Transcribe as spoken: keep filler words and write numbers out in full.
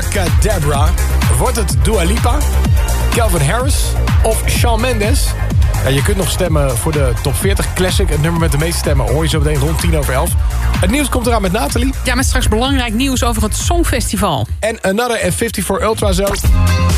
Abracadabra. Wordt het Dua Lipa, Calvin Harris of Shawn Mendes? Ja, je kunt nog stemmen voor de top veertig Classic. Het nummer met de meeste stemmen hoor je zo meteen rond tien over elf. Het nieuws komt eraan met Nathalie. Ja, met straks belangrijk nieuws over het Songfestival. En Another en vijfenvijftig Ultra zo.